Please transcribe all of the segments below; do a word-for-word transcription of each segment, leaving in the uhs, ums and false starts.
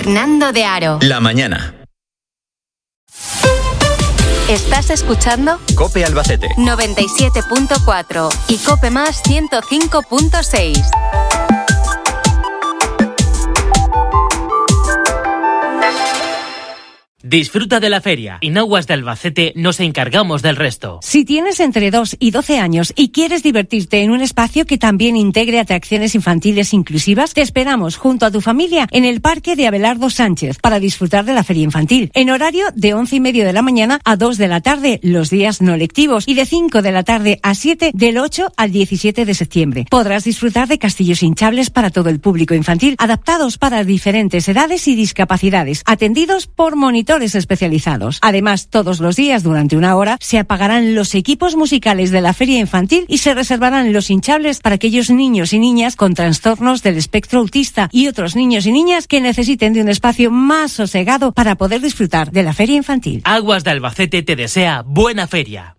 Fernando de Aro. La mañana. ¿Estás escuchando? COPE Albacete noventa y siete punto cuatro y COPE Más ciento cinco punto seis. Disfruta de la feria. En Aguas de Albacete nos encargamos del resto. Si tienes entre dos y doce años y quieres divertirte en un espacio que también integre atracciones infantiles inclusivas, te esperamos junto a tu familia en el Parque de Abelardo Sánchez para disfrutar de la feria infantil. En horario de once y media de la mañana a dos de la tarde los días no lectivos y de cinco de la tarde a siete del ocho al diecisiete de septiembre. Podrás disfrutar de castillos hinchables para todo el público infantil, adaptados para diferentes edades y discapacidades, atendidos por monitores especializados. Además, todos los días durante una hora se apagarán los equipos musicales de la feria infantil y se reservarán los hinchables para aquellos niños y niñas con trastornos del espectro autista y otros niños y niñas que necesiten de un espacio más sosegado para poder disfrutar de la feria infantil. Aguas de Albacete te desea buena feria.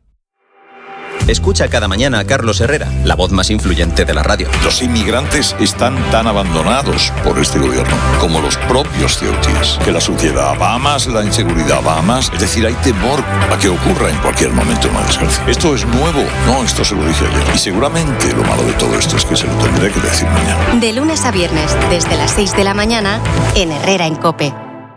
Escucha cada mañana a Carlos Herrera, la voz más influyente de la radio. Los inmigrantes están tan abandonados por este gobierno como los propios ceutíes. Que la suciedad va más, la inseguridad va más. Es decir, hay temor a que ocurra en cualquier momento una desgracia. Esto es nuevo. No, esto se lo dije ayer. Y seguramente lo malo de todo esto es que se lo tendré que decir mañana. De lunes a viernes, desde las seis de la mañana, en Herrera en COPE.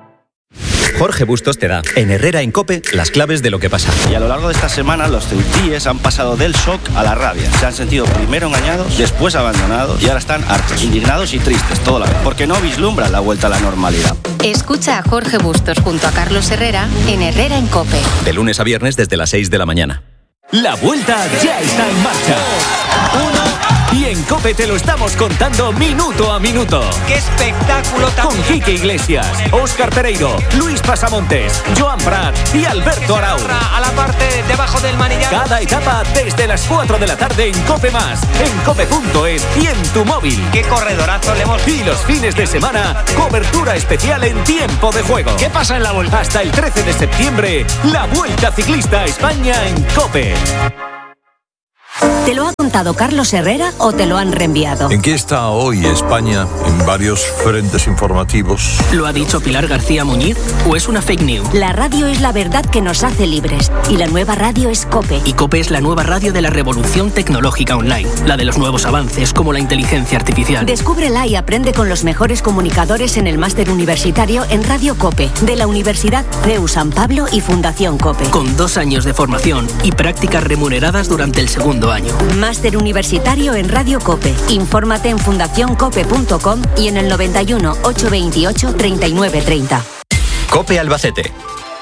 Jorge Bustos te da, en Herrera en COPE, las claves de lo que pasa. Y a lo largo de esta semana, los ceutíes han pasado del shock a la rabia. Se han sentido primero engañados, después abandonados y ahora están hartos, indignados y tristes toda la vez, porque no vislumbran la vuelta a la normalidad. Escucha a Jorge Bustos junto a Carlos Herrera en Herrera en COPE. De lunes a viernes desde las seis de la mañana. La vuelta ya está en marcha. Uno. Y en COPE te lo estamos contando minuto a minuto. ¡Qué espectáculo tan! Con Quique Iglesias, Óscar Pereiro, Luis Pasamontes, Joan Prat y Alberto Arau. A la parte debajo del manillar. Cada etapa desde las cuatro de la tarde en COPE Más, en cope punto es y en tu móvil. ¡Qué corredorazo le hemos! Y los fines de semana, cobertura especial en tiempo de juego. ¿Qué pasa en la vuelta? Hasta el trece de septiembre, la Vuelta Ciclista a España en COPE. ¿Te lo ha contado Carlos Herrera o te lo han reenviado? ¿En qué está hoy España en varios frentes informativos? ¿Lo ha dicho Pilar García Muñiz o es una fake news? La radio es la verdad que nos hace libres y la nueva radio es COPE. Y COPE es la nueva radio de la revolución tecnológica online, la de los nuevos avances como la inteligencia artificial. Descúbrela y aprende con los mejores comunicadores en el máster universitario en Radio COPE, de la Universidad C E U San Pablo y Fundación COPE. Con dos años de formación y prácticas remuneradas durante el segundo año. Máster universitario en Radio COPE. Infórmate en fundación cope punto com y en el noventa y uno, ochocientos veintiocho, treinta y nueve treinta. COPE Albacete.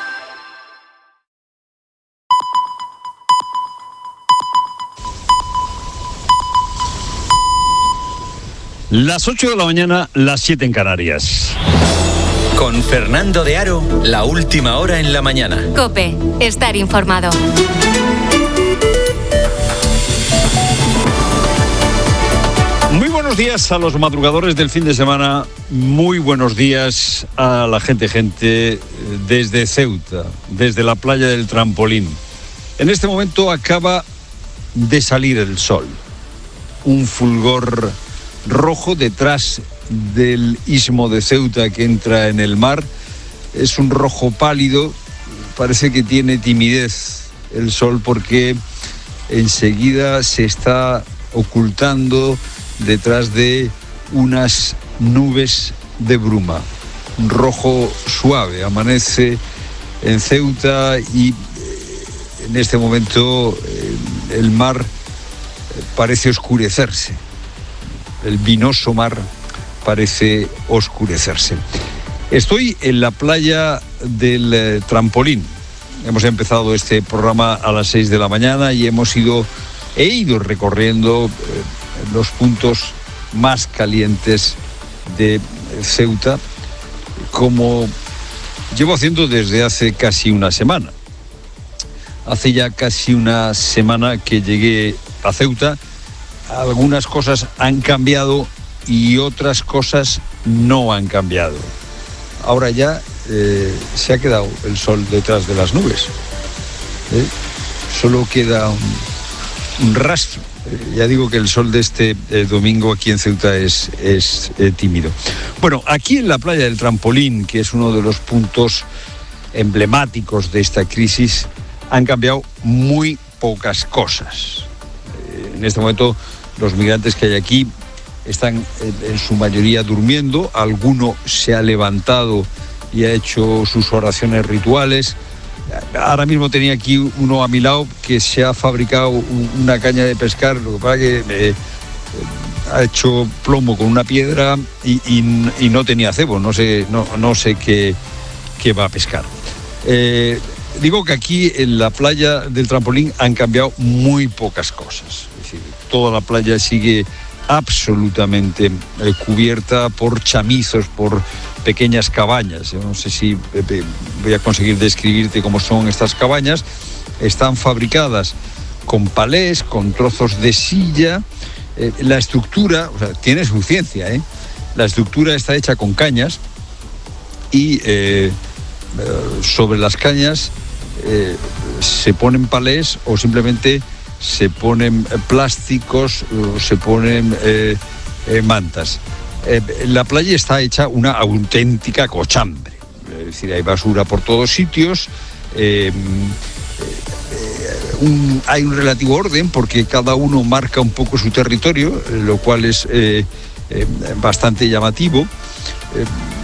Las ocho de la mañana, las siete en Canarias. Con Fernando de Aro, la última hora en la mañana. COPE, estar informado. Muy buenos días a los madrugadores del fin de semana, muy buenos días a la gente, gente desde Ceuta, desde la playa del Trampolín. En este momento acaba de salir el sol, un fulgor rojo detrás del istmo de Ceuta que entra en el mar, es un rojo pálido, parece que tiene timidez el sol porque enseguida se está ocultando detrás de unas nubes de bruma. Un rojo suave amanece en Ceuta y en este momento el, el mar parece oscurecerse. El vinoso mar parece oscurecerse. Estoy en la playa del eh, Trampolín. Hemos empezado este programa a las seis de la mañana y hemos ido, he ido recorriendo eh, los puntos más calientes de Ceuta, como llevo haciendo desde hace casi una semana. Hace ya casi una semana que llegué a Ceuta. Algunas cosas han cambiado y otras cosas no han cambiado. Ahora ya eh, se ha quedado el sol detrás de las nubes. ¿Eh? Solo queda un, un rastro Eh, ya digo que el sol de este eh, domingo aquí en Ceuta es, es eh, tímido. Bueno, aquí en la playa del Trampolín, que es uno de los puntos emblemáticos de esta crisis, han cambiado muy pocas cosas. Eh, en este momento los migrantes que hay aquí están en, en su mayoría durmiendo, alguno se ha levantado y ha hecho sus oraciones rituales. Ahora mismo tenía aquí uno a mi lado que se ha fabricado una caña de pescar, lo que pasa es que eh, ha hecho plomo con una piedra y, y, y no tenía cebo, no sé, no, no sé qué, qué va a pescar. Eh, digo que aquí en la playa del Trampolín han cambiado muy pocas cosas. Es decir, toda la playa sigue absolutamente eh, cubierta por chamizos, por pequeñas cabañas. Yo no sé si eh, voy a conseguir describirte cómo son estas cabañas. Están fabricadas con palés, con trozos de silla. Eh, la estructura, o sea, tiene su ciencia, ¿eh? La estructura está hecha con cañas y eh, sobre las cañas eh, se ponen palés o simplemente se ponen plásticos, se ponen eh, eh, mantas. Eh, la playa está hecha una auténtica cochambre, es decir, hay basura por todos sitios, eh, eh, un, hay un relativo orden porque cada uno marca un poco su territorio, lo cual es eh, eh, bastante llamativo, eh,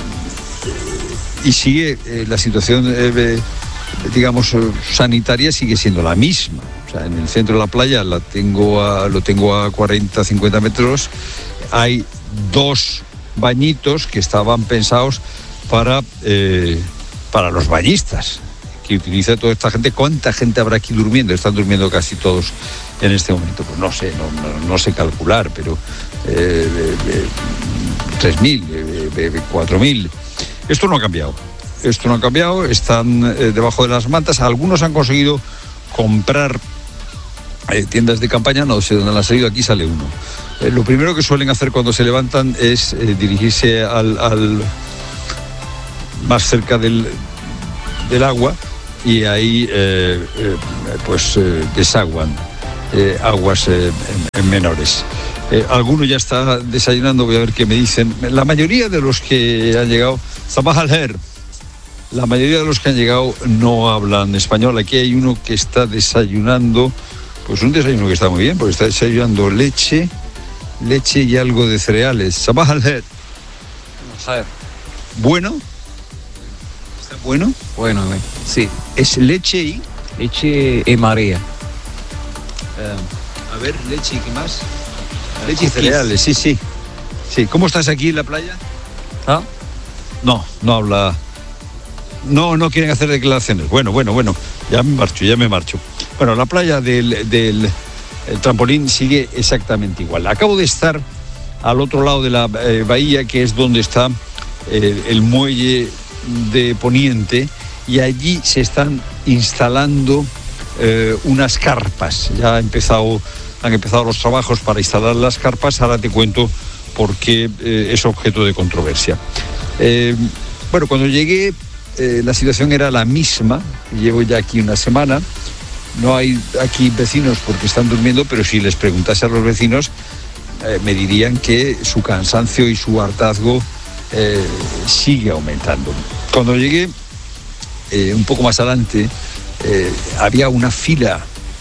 y sigue eh, la situación, eh, digamos, sanitaria sigue siendo la misma. En el centro de la playa la tengo a, lo tengo a cuarenta, cincuenta metros. Hay dos bañitos que estaban pensados para, eh, para los bañistas que utiliza toda esta gente. ¿Cuánta gente habrá aquí durmiendo? Están durmiendo casi todos en este momento. Pues no sé, no, no, no sé calcular, pero eh, eh, tres mil, eh, cuatro mil. Esto no ha cambiado. Esto no ha cambiado. Están eh, debajo de las mantas. Algunos han conseguido comprar Eh, tiendas de campaña, no sé dónde han salido, aquí sale uno. Eh, lo primero que suelen hacer cuando se levantan es eh, dirigirse al, al más cerca del, del agua y ahí eh, eh, pues eh, desaguan eh, aguas eh, en, en menores. Eh, alguno ya está desayunando, voy a ver qué me dicen. La mayoría de los que han llegado, Sabah al-Her, la mayoría de los que han llegado no hablan español. Aquí hay uno que está desayunando. Pues un desayuno que está muy bien, porque está desayunando leche, leche y algo de cereales. Sabah al-Her. ¿Bueno? ¿Está bueno? Bueno, sí. ¿Es leche y? Leche y María. Uh, a ver, leche y qué más. Leche y cereales, sí, sí. Sí, ¿cómo estás aquí en la playa? ¿Ah? No, no habla. No, no quieren hacer declaraciones. Bueno, bueno, bueno. Ya me marcho, ya me marcho. Bueno, la playa del, del el Trampolín sigue exactamente igual. Acabo de estar al otro lado de la eh, bahía, que es donde está eh, el muelle de Poniente, y allí se están instalando eh, unas carpas. Ya ha empezado, han empezado los trabajos para instalar las carpas. Ahora te cuento por qué eh, es objeto de controversia. Eh, bueno, cuando llegué, eh, la situación era la misma. Llevo ya aquí una semana. No hay aquí vecinos porque están durmiendo, pero si les preguntase a los vecinos, eh, me dirían que su cansancio y su hartazgo eh, sigue aumentando. Cuando llegué, eh, un poco más adelante, eh, había una fila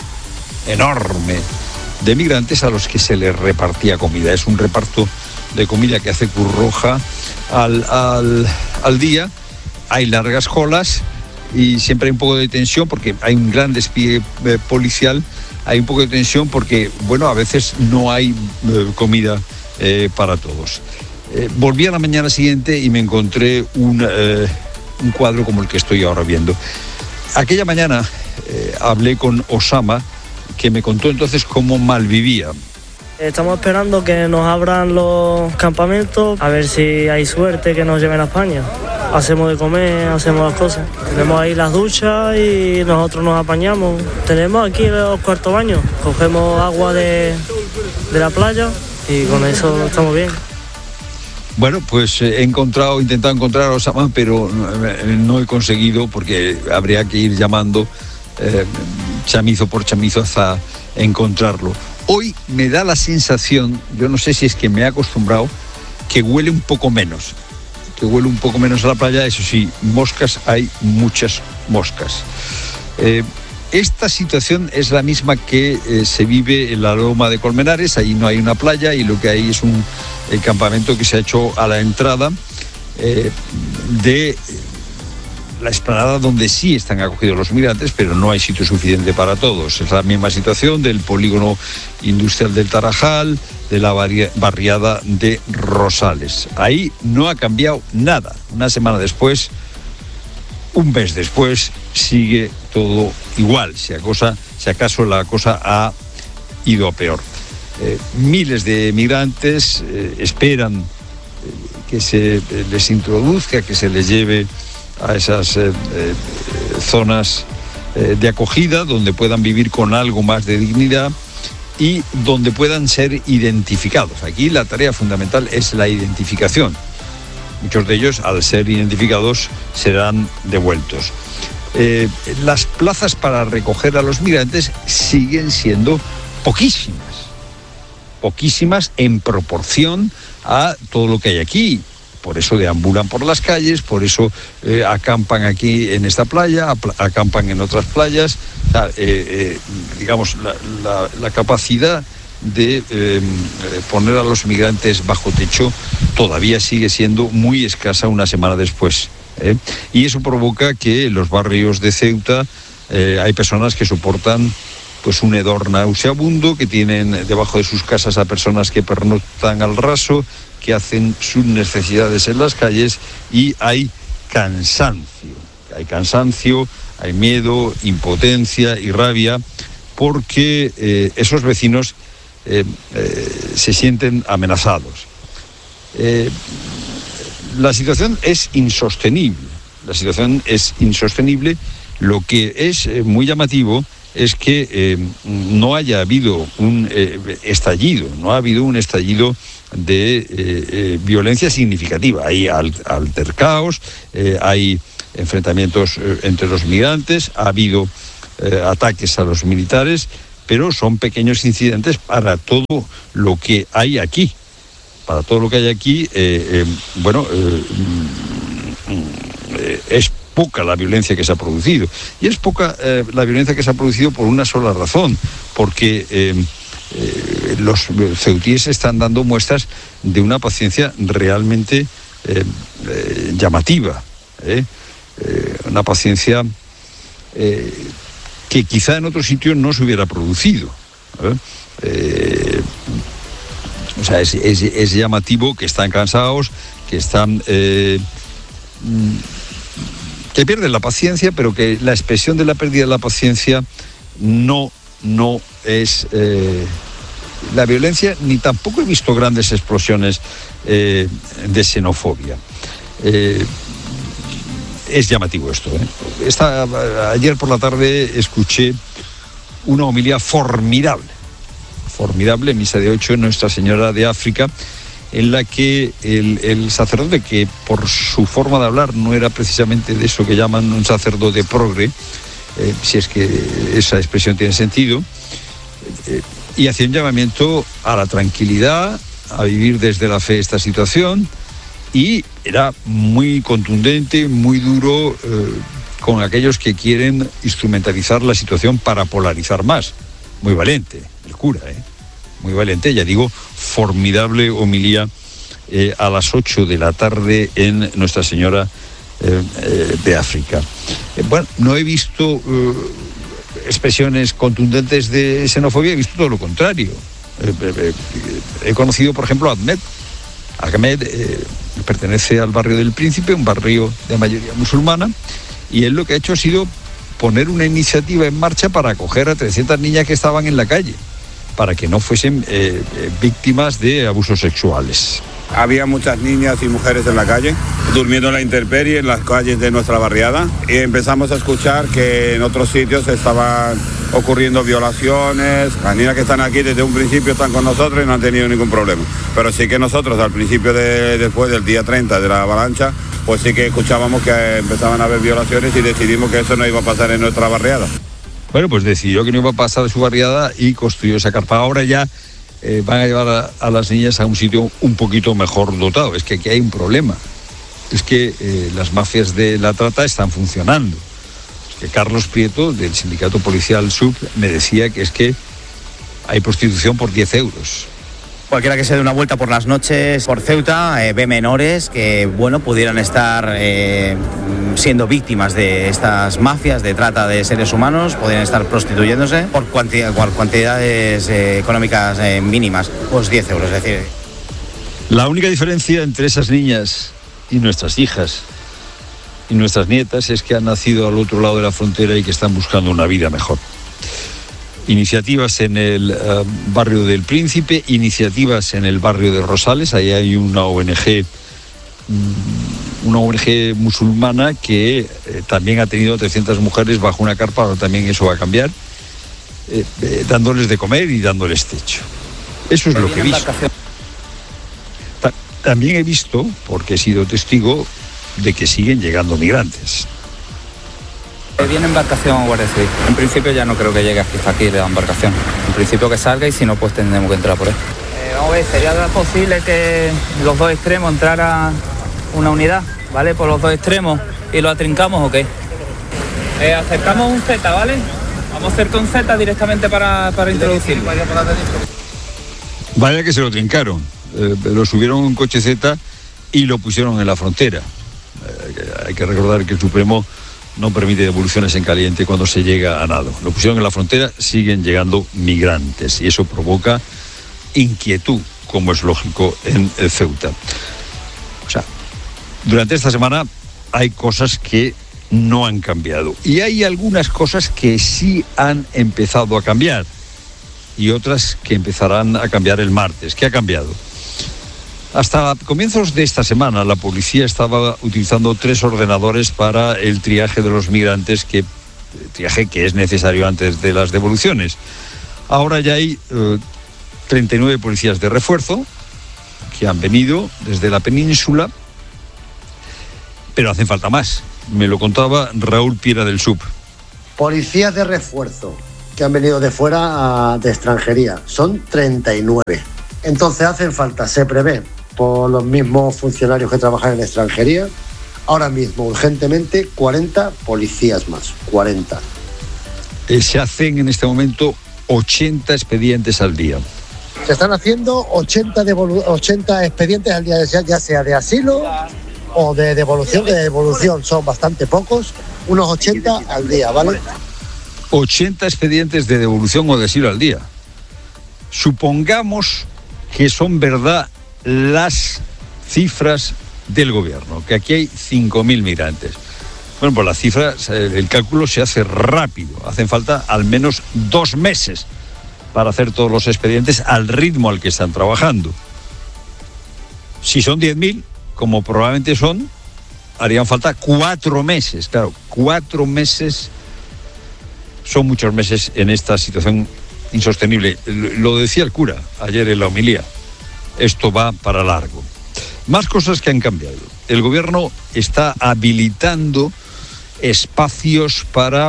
enorme de migrantes a los que se les repartía comida. Es un reparto de comida que hace Cruz Roja al, al, al día. Hay largas colas y siempre hay un poco de tensión porque hay un gran despliegue eh, policial. Hay un poco de tensión porque, bueno, a veces no hay eh, comida eh, para todos. Eh, volví a la mañana siguiente y me encontré un, eh, un cuadro como el que estoy ahora viendo. Aquella mañana eh, hablé con Osama, que me contó entonces cómo malvivía. Estamos esperando que nos abran los campamentos, a ver si hay suerte que nos lleven a España. Hacemos de comer, hacemos las cosas. Tenemos ahí las duchas y nosotros nos apañamos. Tenemos aquí los cuartos baños, cogemos agua de, de la playa y con eso estamos bien. Bueno, pues he encontrado, he intentado encontrar a Osama, pero no he conseguido porque habría que ir llamando eh, chamizo por chamizo hasta encontrarlo. Hoy me da la sensación, yo no sé si es que me he acostumbrado, que huele un poco menos. Que huele un poco menos a la playa, eso sí, moscas, hay muchas moscas. Eh, esta situación es la misma que eh, se vive en la Loma de Colmenares, ahí no hay una playa y lo que hay es un eh, campamento que se ha hecho a la entrada eh, de la explanada donde sí están acogidos los migrantes, pero no hay sitio suficiente para todos. Es la misma situación del polígono industrial del Tarajal, de la barriada de Rosales. Ahí no ha cambiado nada. Una semana después, un mes después, sigue todo igual. Si acaso, si acaso la cosa ha ido a peor. Eh, miles de migrantes eh, esperan eh, que se les introduzca, que se les lleve a esas eh, eh, zonas eh, de acogida donde puedan vivir con algo más de dignidad y donde puedan ser identificados. Aquí la tarea fundamental es la identificación. Muchos de ellos, al ser identificados, serán devueltos. Eh, las plazas para recoger a los migrantes siguen siendo poquísimas. Poquísimas en proporción a todo lo que hay aquí. Por eso deambulan por las calles, por eso eh, acampan aquí en esta playa, acampan en otras playas. O sea, eh, eh, digamos, la, la, la capacidad de eh, poner a los migrantes bajo techo todavía sigue siendo muy escasa una semana después. ¿eh? Y eso provoca que en los barrios de Ceuta eh, hay personas que soportan pues un hedor nauseabundo, que tienen debajo de sus casas a personas que pernoctan al raso, que hacen sus necesidades en las calles, y hay cansancio. Hay cansancio, hay miedo, impotencia y rabia, porque eh, esos vecinos eh, eh, se sienten amenazados. Eh, la situación es insostenible. La situación es insostenible. Lo que es eh, muy llamativo es que eh, no haya habido un eh, estallido, no ha habido un estallido de eh, eh, violencia significativa. Hay altercados, eh, hay enfrentamientos eh, entre los migrantes, ha habido eh, ataques a los militares, pero son pequeños incidentes para todo lo que hay aquí. Para todo lo que hay aquí, eh, eh, bueno, eh, eh, es poca la violencia que se ha producido. Y es poca eh, la violencia que se ha producido por una sola razón, porque eh, eh, los ceutíes están dando muestras de una paciencia realmente eh, eh, llamativa, ¿eh? Eh, una paciencia eh, que quizá en otro sitio no se hubiera producido. ¿eh? Eh, o sea, es, es, es llamativo que están cansados, que están... Eh, que pierden la paciencia, pero que la expresión de la pérdida de la paciencia no, no es eh, la violencia, ni tampoco he visto grandes explosiones eh, de xenofobia. Eh, es llamativo esto. ¿eh? Esta, ayer por la tarde escuché una homilía formidable, formidable, misa de ocho en Nuestra Señora de África, en la que el, el sacerdote, que por su forma de hablar no era precisamente de eso que llaman un sacerdote progre, eh, si es que esa expresión tiene sentido, eh, y hacía un llamamiento a la tranquilidad, a vivir desde la fe esta situación, y era muy contundente, muy duro eh, con aquellos que quieren instrumentalizar la situación para polarizar más. Muy valiente, el cura, ¿eh? Muy valiente, ya digo, formidable homilía eh, a las ocho de la tarde en Nuestra Señora eh, eh, de África. Eh, bueno, no he visto eh, expresiones contundentes de xenofobia, he visto todo lo contrario. Eh, eh, eh, he conocido, por ejemplo, a Ahmed. Ahmed eh, pertenece al barrio del Príncipe, un barrio de mayoría musulmana, y él lo que ha hecho ha sido poner una iniciativa en marcha para acoger a trescientas niñas que estaban en la calle, para que no fuesen eh, víctimas de abusos sexuales. Había muchas niñas y mujeres en la calle, durmiendo en la intemperie, en las calles de nuestra barriada, y empezamos a escuchar que en otros sitios estaban ocurriendo violaciones. Las niñas que están aquí desde un principio están con nosotros y no han tenido ningún problema. Pero sí que nosotros al principio, de, después del día treinta de la avalancha, pues sí que escuchábamos que empezaban a haber violaciones y decidimos que eso no iba a pasar en nuestra barriada. Bueno, pues decidió que no iba a pasar de su barriada y construyó esa carpa. Ahora ya eh, van a llevar a, a las niñas a un sitio un poquito mejor dotado. Es que aquí hay un problema. Es que eh, las mafias de la trata están funcionando. Es que Carlos Prieto, del sindicato policial S U P, me decía que es que hay prostitución por diez euros. Cualquiera que se dé una vuelta por las noches por Ceuta eh, ve menores que, bueno, pudieran estar eh, siendo víctimas de estas mafias de trata de seres humanos, podrían estar prostituyéndose por, cuanti- por cantidades eh, económicas eh, mínimas, pues diez euros, es decir. La única diferencia entre esas niñas y nuestras hijas y nuestras nietas es que han nacido al otro lado de la frontera y que están buscando una vida mejor. Iniciativas en el uh, barrio del Príncipe, iniciativas en el barrio de Rosales. Ahí hay una O N G, una O N G musulmana que eh, también ha tenido trescientas mujeres bajo una carpa. Ahora también eso va a cambiar, eh, eh, dándoles de comer y dándoles techo. Eso es lo que he visto. Ta- también he visto, porque he sido testigo, de que siguen llegando migrantes. Viene embarcación Guardia Civil. En principio ya no creo que llegue hasta aquí la embarcación. En principio que salga y si no, pues tendremos que entrar por ahí. Eh, vamos a ver, ¿sería posible que los dos extremos entrara una unidad, ¿vale? Por los dos extremos y lo atrincamos o qué? Eh, acercamos un Z, ¿vale? Vamos a hacer con Z directamente para, para introducirlo. Vaya que se lo trincaron. Eh, lo subieron en un coche Z y lo pusieron en la frontera. Eh, hay que recordar que el Supremo no permite devoluciones en caliente cuando se llega a nado. Lo pusieron en la frontera, siguen llegando migrantes y eso provoca inquietud, como es lógico, en Ceuta. O sea, durante esta semana hay cosas que no han cambiado y hay algunas cosas que sí han empezado a cambiar y otras que empezarán a cambiar el martes. ¿Qué ha cambiado? Hasta comienzos de esta semana la policía estaba utilizando tres ordenadores para el triaje de los migrantes, que triaje que es necesario antes de las devoluciones. Ahora ya hay eh, treinta y nueve policías de refuerzo que han venido desde la península, pero hacen falta más. Me lo contaba Raúl Piera del S U P. Policías de refuerzo que han venido de fuera, a, de extranjería, son treinta y nueve. Entonces hacen falta, se prevé, por los mismos funcionarios que trabajan en extranjería, ahora mismo, urgentemente, cuarenta policías más, cuarenta. Eh, se hacen en este momento ochenta expedientes al día. Se están haciendo ochenta, devolu- ochenta expedientes al día, ya, ya sea de asilo o de devolución. De devolución son bastante pocos, unos ochenta al día, ¿vale? ochenta expedientes de devolución o de asilo al día. Supongamos que son verdad las cifras del gobierno, que aquí hay cinco mil migrantes. Bueno, pues la cifra, el cálculo se hace rápido. Hacen falta al menos dos meses para hacer todos los expedientes al ritmo al que están trabajando. Si son diez mil, como probablemente son, harían falta cuatro meses. Claro, cuatro meses son muchos meses en esta situación insostenible. Lo decía el cura ayer en la homilía. Esto va para largo. Más cosas que han cambiado. El gobierno está habilitando espacios para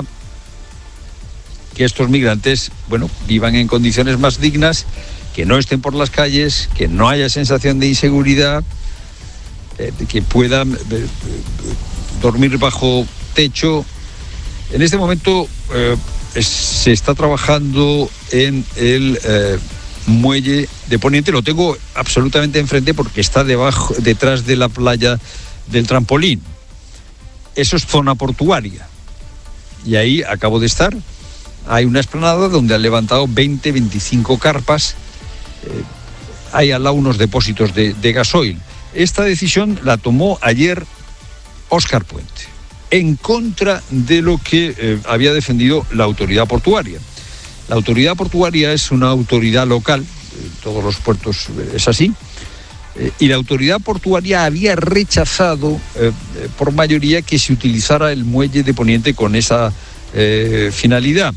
que estos migrantes, bueno, vivan en condiciones más dignas, que no estén por las calles, que no haya sensación de inseguridad, eh, que puedan eh, eh, dormir bajo techo. En este momento eh, es, se está trabajando en el eh, muelle de Poniente. Lo tengo absolutamente enfrente porque está debajo, detrás de la playa del Trampolín. Eso es zona portuaria. Y ahí acabo de estar. Hay una explanada donde han levantado veinte, veinticinco carpas. Eh, hay al lado unos depósitos de, de gasoil. Esta decisión la tomó ayer Óscar Puente, en contra de lo que eh, había defendido la autoridad portuaria. La autoridad portuaria es una autoridad local, en todos los puertos es así, eh, y la autoridad portuaria había rechazado eh, por mayoría que se utilizara el muelle de Poniente con esa eh, finalidad,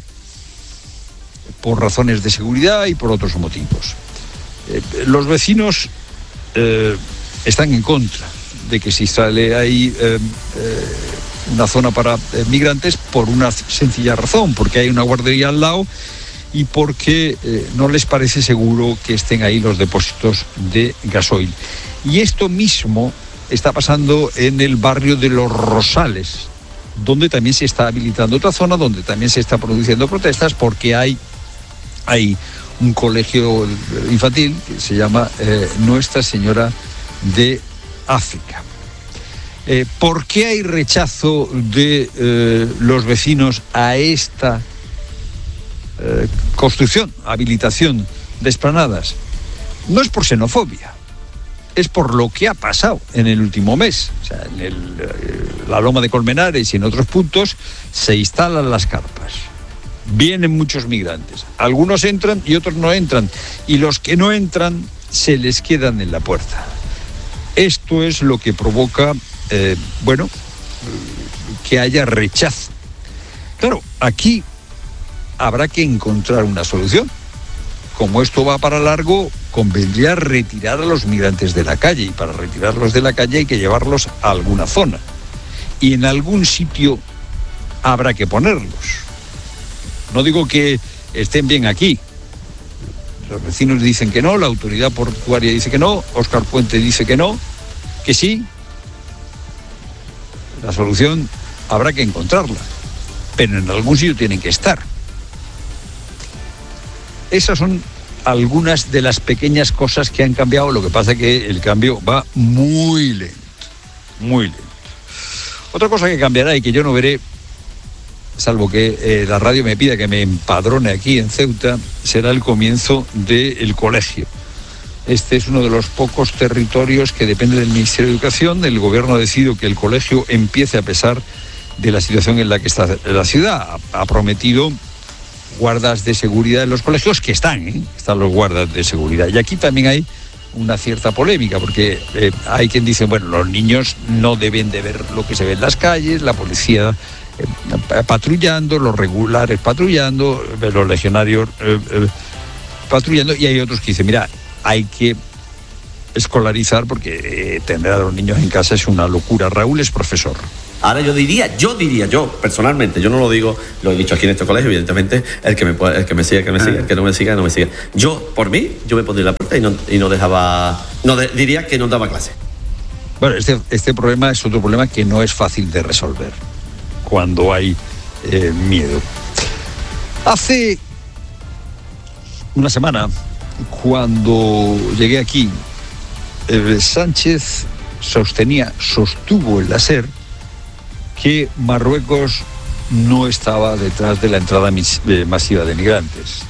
por razones de seguridad y por otros motivos. Eh, los vecinos eh, están en contra de que se instale ahí eh, eh, una zona para eh, migrantes por una sencilla razón, porque hay una guardería al lado y porque eh, no les parece seguro que estén ahí los depósitos de gasoil. Y esto mismo está pasando en el barrio de Los Rosales, donde también se está habilitando otra zona, donde también se está produciendo protestas, porque hay, hay un colegio infantil que se llama eh, Nuestra Señora de África. Eh, ¿Por qué hay rechazo de eh, los vecinos a esta eh, construcción, habilitación de explanadas? No es por xenofobia, es por lo que ha pasado en el último mes. O sea, en el, eh, la Loma de Colmenares y en otros puntos se instalan las carpas. Vienen muchos migrantes. Algunos entran y otros no entran. Y los que no entran se les quedan en la puerta. Esto es lo que provoca, eh, bueno, que haya rechazo. Claro, aquí habrá que encontrar una solución. Como esto va para largo, convendría retirar a los migrantes de la calle, y para retirarlos de la calle hay que llevarlos a alguna zona. Y en algún sitio habrá que ponerlos. No digo que estén bien aquí. Los vecinos dicen que no, la autoridad portuaria dice que no, Óscar Puente dice que no, que sí. La solución habrá que encontrarla, pero en algún sitio tienen que estar. Esas son algunas de las pequeñas cosas que han cambiado. Lo que pasa es que el cambio va muy lento, muy lento. Otra cosa que cambiará y que yo no veré, salvo que eh, la radio me pida que me empadrone aquí en Ceuta, será el comienzo del colegio. Este es uno de los pocos territorios que depende del Ministerio de Educación. El gobierno ha decidido que el colegio empiece a pesar de la situación en la que está la ciudad. Ha, ha prometido guardas de seguridad en los colegios, que están, ¿eh? Están los guardas de seguridad. Y aquí también hay una cierta polémica, porque eh, hay quien dice, bueno, los niños no deben de ver lo que se ve en las calles, la policía eh, patrullando, los regulares patrullando, los legionarios eh, eh, patrullando, y hay otros que dicen, mira, hay que escolarizar porque eh, tener a los niños en casa es una locura. Raúl es profesor. Ahora yo diría, yo diría, yo personalmente, yo no lo digo, lo he dicho aquí en este colegio, evidentemente, el que me, el que me siga, que me siga, el que no me siga, no me siga. Yo, por mí, yo me pondría en la puerta y no, y no dejaba, no de, diría que no daba clase. Bueno, este, este problema es otro problema que no es fácil de resolver cuando hay eh, miedo. Hace una semana, cuando llegué aquí, eh, Sánchez sostenía, sostuvo en la SER, que Marruecos no estaba detrás de la entrada mis, eh, masiva de migrantes.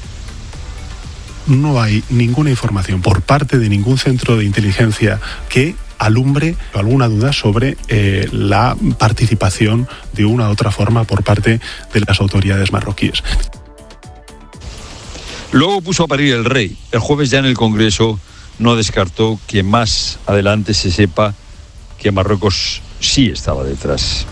No hay ninguna información por parte de ningún centro de inteligencia que alumbre alguna duda sobre eh, la participación de una u otra forma por parte de las autoridades marroquíes. Luego puso a parir el rey. El jueves ya en el Congreso no descartó que más adelante se sepa que Marruecos sí estaba detrás.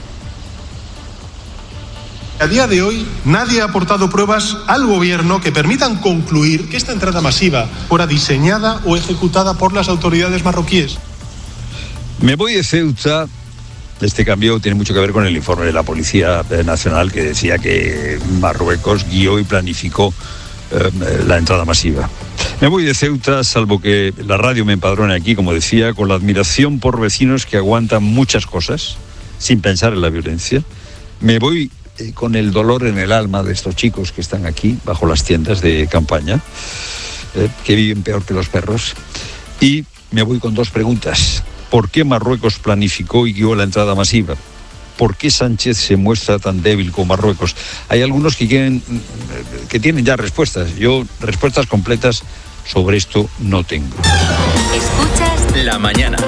A día de hoy, nadie ha aportado pruebas al gobierno que permitan concluir que esta entrada masiva fuera diseñada o ejecutada por las autoridades marroquíes. Me voy de Ceuta. Este cambio tiene mucho que ver con el informe de la Policía Nacional, que decía que Marruecos guió y planificó eh, la entrada masiva. Me voy de Ceuta, salvo que la radio me empadrone aquí, como decía, con la admiración por vecinos que aguantan muchas cosas, sin pensar en la violencia. Me voy eh, con el dolor en el alma de estos chicos que están aquí, bajo las tiendas de campaña, eh, que viven peor que los perros. Y me voy con dos preguntas. ¿Por qué Marruecos planificó y guió la entrada masiva? ¿Por qué Sánchez se muestra tan débil con Marruecos? Hay algunos que quieren, que tienen ya respuestas. Yo respuestas completas sobre esto no tengo. Escuchas La Mañana.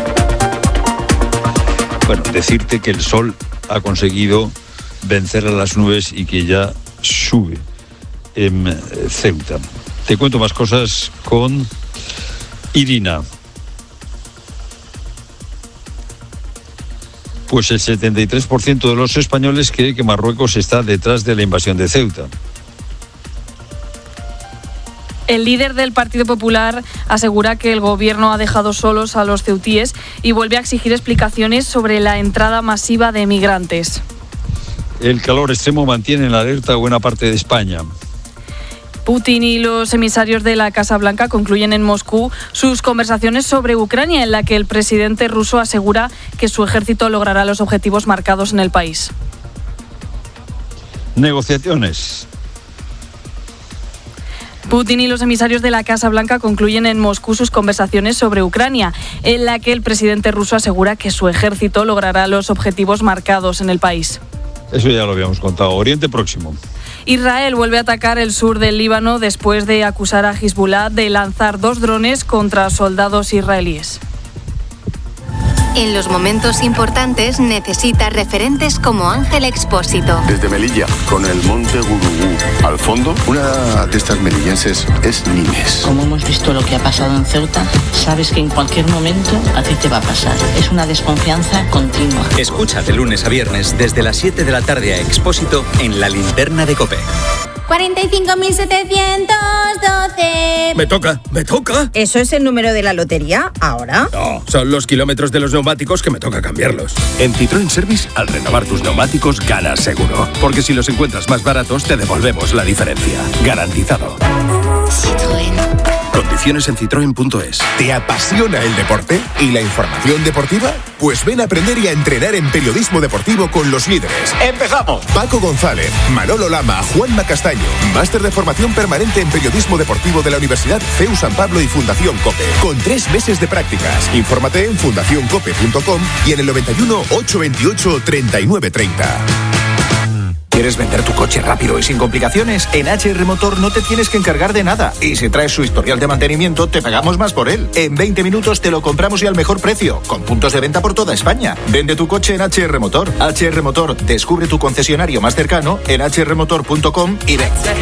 Bueno, decirte que el sol ha conseguido vencer a las nubes y que ya sube en Ceuta. Te cuento más cosas con Irina. Pues el setenta y tres por ciento de los españoles cree que Marruecos está detrás de la invasión de Ceuta. El líder del Partido Popular asegura que el gobierno ha dejado solos a los ceutíes y vuelve a exigir explicaciones sobre la entrada masiva de migrantes. El calor extremo mantiene en alerta buena parte de España. Putin y los emisarios de la Casa Blanca concluyen en Moscú sus conversaciones sobre Ucrania, en la que el presidente ruso asegura que su ejército logrará los objetivos marcados en el país. Negociaciones. Putin y los emisarios de la Casa Blanca concluyen en Moscú sus conversaciones sobre Ucrania, en la que el presidente ruso asegura que su ejército logrará los objetivos marcados en el país. Eso ya lo habíamos contado. Oriente Próximo. Israel vuelve a atacar el sur del Líbano después de acusar a Hezbollah de lanzar dos drones contra soldados israelíes. En los momentos importantes necesita referentes como Ángel Expósito. Desde Melilla, con el monte Gurugú. Al fondo, una de estas melillenses es Nimes. Como hemos visto lo que ha pasado en Ceuta, sabes que en cualquier momento a ti te va a pasar. Es una desconfianza continua. Escucha de lunes a viernes desde las siete de la tarde a Expósito en La Linterna de COPE. cuarenta y cinco mil setecientos doce. Me toca, me toca. ¿Eso es el número de la lotería ahora? No, son los kilómetros de los neumáticos que me toca cambiarlos. En Citroën Service, al renovar tus neumáticos, ganas seguro. Porque si los encuentras más baratos, te devolvemos la diferencia. Garantizado. Citroën. Condiciones en citroen punto es. ¿Te apasiona el deporte y la información deportiva? Pues ven a aprender y a entrenar en periodismo deportivo con los líderes. ¡Empezamos! Paco González, Manolo Lama, Juanma Castaño. Máster de formación permanente en periodismo deportivo de la Universidad C E U San Pablo y Fundación COPE. Con tres meses de prácticas. Infórmate en fundación cope punto com y en el noventa y uno, ochocientos veintiocho, treinta y nueve treinta. ¿Quieres vender tu coche rápido y sin complicaciones? En H R Motor no te tienes que encargar de nada. Y si traes su historial de mantenimiento, te pagamos más por él. En veinte minutos te lo compramos y al mejor precio, con puntos de venta por toda España. Vende tu coche en H R Motor. H R Motor, descubre tu concesionario más cercano en h r motor punto com y ven.